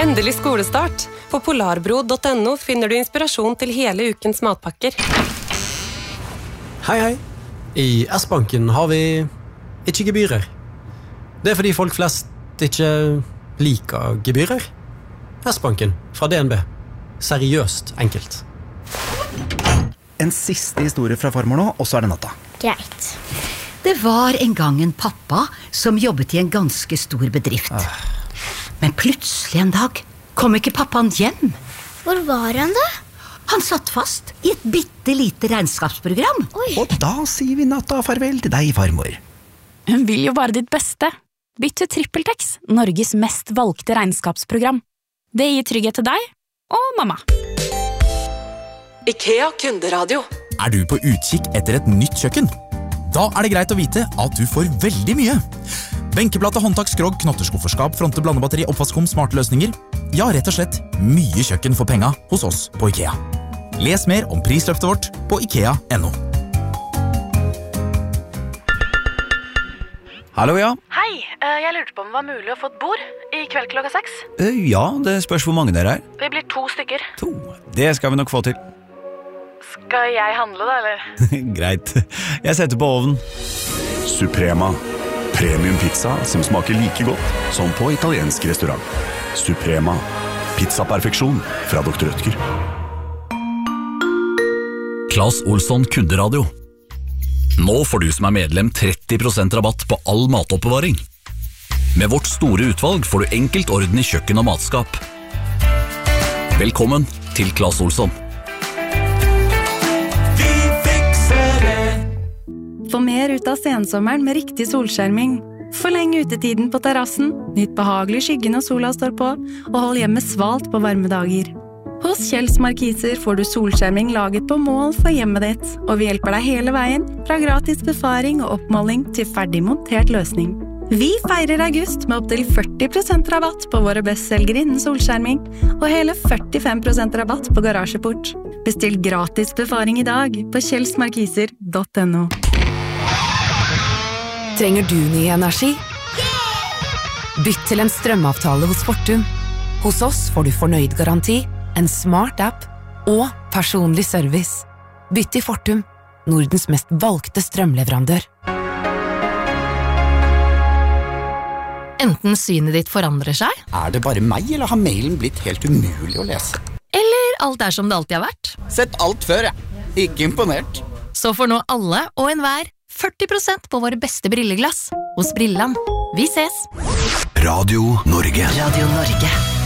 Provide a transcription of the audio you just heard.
Endelig skolestart. På polarbro.no finner du inspirasjon til hele ukens matpakker. Hei. I S-banken har vi ikke gebyrer. Det fordi folk flest ikke liker gebyrer. S-banken fra DNB. Seriøst enkelt. En siste historie fra farmor nå, og så det natta. Greit. Det var en gang en pappa som jobbet i en ganske stor bedrift. Men plutselig en dag kom ikke pappaen hjem. Hvor var han da? Han satt fast i et bittelite regnskapsprogram. Oi. Og da sier vi natta farvel til deg, farmor. Hun vil jo bare ditt beste. Bytt til TrippelTex, Norges mest valgte regnskapsprogram. Det gir trygghet til deg og mamma. IKEA kunderadio. Du på utkikk etter et nytt kjøkken? Da det greit å vite at du får veldig mye. Benkeplate, håndtak, skrog, knotterskufferskap, fronte, blandebatteri, oppvaskom, smarte løsninger. Ja, rett og slett mye kjøkken for penga hos oss på IKEA. Les mer om prisløftet vårt på IKEA.no. Hallo, ja. Hei, jeg lurte på om det var mulig å få et bord i kveld klokka 6. Ja, det spørs hvor mange dere Vi blir 2 stykker. 2. Det skal vi nok få til. Skal jeg handle da, eller? Greit. Jeg setter på ovnen. Suprema. Premium pizza som smaker like godt som på italiensk restaurant. Suprema. Pizzaperfeksjon fra Dr. Rødtger. Claes Olsson kunderadio. Nå får du som medlem 30% rabatt på all matoppbevaring. Med vårt store utvalg får du enkelt orden i kjøkken og matskap. Velkommen til Claes Olsson. Få mer ut av sensommeren med riktig solskjerming. Forleng utetiden på terrassen, nytt behagelig skyggen når sola står på, og hold hjemmet svalt på varme dager. Hos Kjells Markiser får du solskjerming laget på mål for hjemmet ditt, og vi hjelper deg hele veien, fra gratis befaring og oppmåling til ferdig montert løsning. Vi feirer august med opp til 40% rabatt på våre bestselgere innen solskjerming, og hele 45% rabatt på garasjeport. Bestill gratis befaring i dag på kjellsmarkiser.no. Trenger du ny energi? Bytt til en strømavtale hos Fortum. Hos oss får du fornøyd garanti, en smart app og personlig service. Bytt til Fortum, Nordens mest valgte strømleverandør. Enten synet ditt forandrer seg, det bare meg, eller har mailen blitt helt umulig å lese? eller alt som det alltid har vært. Sett alt før, Ikke imponert. Så får nå alle og enhver 40% på våre beste brilleglass hos Brilland. Vi ses! Radio Norge. Radio Norge.